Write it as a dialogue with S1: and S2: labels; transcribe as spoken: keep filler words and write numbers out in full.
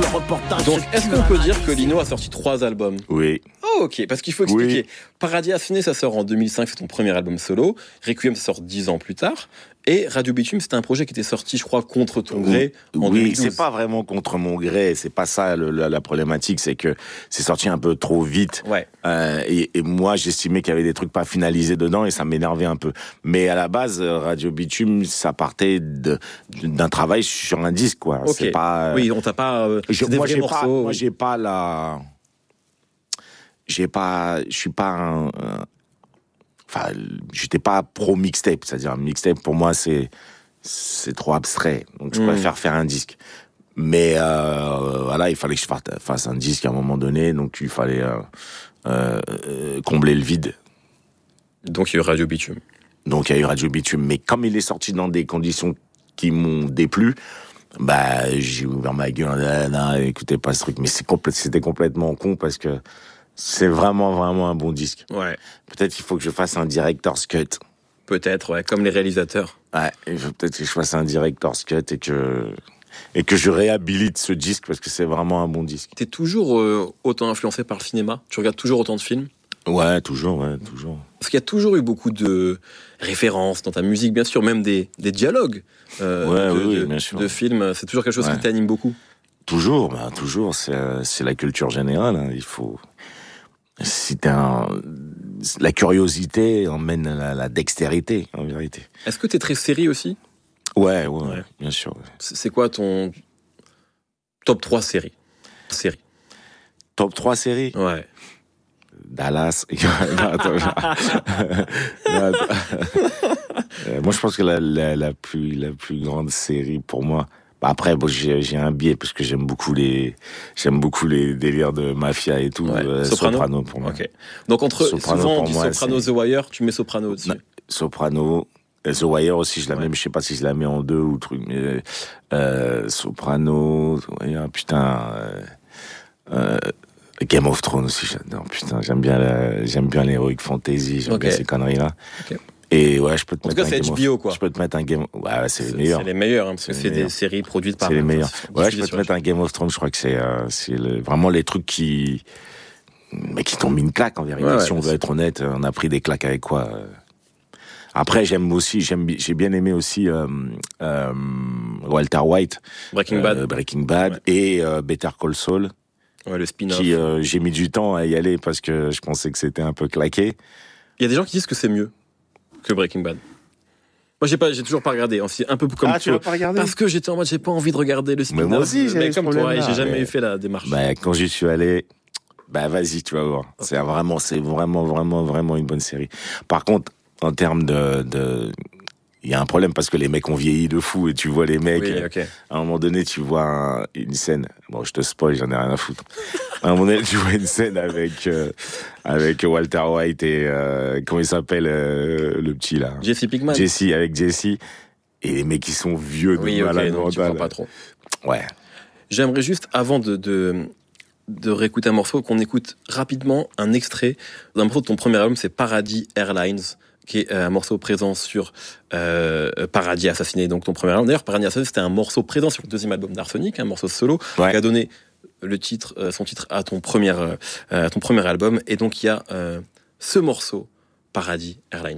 S1: reportage.
S2: Donc, est-ce qu'on peut dire que Lino a sorti trois albums ?
S3: Oui.
S2: Oh, ok, parce qu'il faut expliquer.
S3: Oui.
S2: Paradis Assassiné, ça sort en deux mille cinq, c'est ton premier album solo. Requiem, ça sort dix ans plus tard. Et Radio Bitume, c'était un projet qui était sorti, je crois, contre ton gré en
S3: oui,
S2: deux mille douze.
S3: C'est pas vraiment contre mon gré, c'est pas ça le, la, la problématique, c'est que c'est sorti un peu trop vite.
S2: Ouais.
S3: Euh, et, et moi, j'estimais qu'il y avait des trucs pas finalisés dedans et ça m'énervait un peu. Mais à la base, Radio Bitume, ça partait de, d'un travail sur un disque, quoi.
S2: Okay.
S3: C'est pas.
S2: Oui, on t'a pas. Euh,
S3: je,
S2: c'est des
S3: moi,
S2: vrais
S3: j'ai
S2: morceaux.
S3: pas.
S2: Oui.
S3: Moi, j'ai pas la. J'ai pas. Je suis pas un. un Enfin, j'étais pas pro mixtape, c'est-à-dire un mixtape pour moi c'est c'est trop abstrait, donc je mmh. préfère faire un disque. Mais euh, voilà, il fallait que je fasse un disque à un moment donné, donc il fallait euh, euh, combler le vide.
S2: Donc il y a eu Radio Bitume.
S3: Donc il y a eu Radio Bitume, mais comme il est sorti dans des conditions qui m'ont déplu, bah j'ai ouvert ma gueule, non, non, écoutez pas ce truc, mais c'est complè- c'était complètement con parce que c'est vraiment, vraiment un bon disque.
S2: Ouais.
S3: Peut-être qu'il faut que je fasse un director's cut.
S2: Peut-être, ouais, comme les réalisateurs.
S3: Ouais, il faut peut-être que je fasse un director's cut et que, et que je réhabilite ce disque parce que c'est vraiment un bon disque.
S2: T'es toujours euh, autant influencé par le cinéma ? Tu regardes toujours autant de films ?
S3: Ouais, toujours, ouais, toujours.
S2: Parce qu'il y a toujours eu beaucoup de références dans ta musique, bien sûr, même des, des dialogues euh,
S3: ouais,
S2: de,
S3: oui,
S2: de,
S3: bien sûr.
S2: de films. C'est toujours quelque chose ouais. qui t'anime beaucoup.
S3: Toujours, bah, toujours. C'est, c'est la culture générale. Hein. Il faut... Si t'es un... La curiosité emmène la, la dextérité, en vérité.
S2: Est-ce que t'es très série aussi ?
S3: Ouais, ouais, ouais, bien sûr. Ouais.
S2: C'est quoi ton top trois séries ? Série.
S3: Top trois séries ?
S2: Ouais.
S3: Dallas. non, attends, non, attends. euh, moi, je pense que la, la, la, plus, la plus grande série pour moi... Après, bon, j'ai, j'ai un biais parce que j'aime beaucoup les, j'aime beaucoup les délires de mafia et tout.
S2: Ouais.
S3: Euh,
S2: Soprano.
S3: Soprano pour moi.
S2: Okay. Donc entre
S3: Soprano
S2: souvent on
S3: pour
S2: dit
S3: moi,
S2: Soprano,
S3: c'est...
S2: The Wire, tu mets Soprano dessus.
S3: Non, Soprano, The Wire aussi, je la ouais. mets, je sais pas si je la mets en deux ou truc, mais euh, Soprano, The Wire, putain. Euh, euh, Game of Thrones aussi, j'adore. Putain, j'aime bien, la, j'aime bien l'heroic fantasy, j'aime okay. bien ces conneries là. Okay. Et ouais, je peux te
S2: en
S3: mettre
S2: tout cas,
S3: un
S2: c'est
S3: Game
S2: H B O,
S3: of...
S2: quoi.
S3: Je peux te mettre un Game... Ouais, c'est,
S2: c'est
S3: les meilleurs.
S2: C'est les meilleurs, hein, parce que c'est, c'est des
S3: meilleurs.
S2: séries produites par...
S3: C'est les meilleurs.
S2: Enfin,
S3: ouais, je peux te mettre un Game of Thrones, je crois que c'est, euh, c'est le... vraiment les trucs qui... Mais qui t'ont mis une claque, en vérité. Ouais, si ouais, on veut être honnête, on a pris des claques avec quoi. Après, j'aime aussi, j'aime, j'ai bien aimé aussi euh, euh, Walter White.
S2: Breaking
S3: euh,
S2: Bad.
S3: Breaking Bad ouais. et euh, Better Call Saul.
S2: Ouais, le spin-off.
S3: Qui, euh, j'ai mis du temps à y aller parce que je pensais que c'était un peu claqué.
S2: Il y a des gens qui disent que c'est mieux que Breaking Bad. Moi, j'ai pas, j'ai toujours pas regardé. C'est un peu comme
S3: ah, tu l'as pas regardé ?
S2: Parce que j'étais en mode, j'ai pas envie de regarder le spin-off.
S3: Mais moi aussi, j'ai
S2: mais comme toi,
S3: là,
S2: j'ai jamais
S3: mais...
S2: fait la démarche.
S3: Bah, quand j'y suis allé, bah, vas-y, tu vas voir. Okay. C'est vraiment, c'est vraiment, vraiment, vraiment une bonne série. Par contre, en termes de, de, il y a un problème parce que les mecs ont vieilli de fou et tu vois les mecs.
S2: Oui, okay.
S3: À un moment donné, tu vois un, une scène. Bon, je te spoil, j'en ai rien à foutre. À un moment donné, tu vois une scène avec euh, avec Walter White et euh, comment il s'appelle euh, le petit là.
S2: Jesse Pinkman.
S3: Jesse avec Jesse et les mecs qui sont vieux de
S2: oui,
S3: malade
S2: okay, donc
S3: mental.
S2: Tu pas trop.
S3: Ouais.
S2: J'aimerais juste avant de, de de réécouter un morceau qu'on écoute rapidement un extrait d'un morceau de ton premier album, c'est Paradis Airlines, qui est un morceau présent sur euh, Paradis Assassiné, donc ton premier album. D'ailleurs, Paradis Assassiné, c'était un morceau présent sur le deuxième album d'Arsenic, un morceau solo,
S3: ouais.
S2: qui a donné le titre, euh, son titre à ton premier, euh, à ton premier album. Et donc, il y a euh, ce morceau, Paradis Airlines.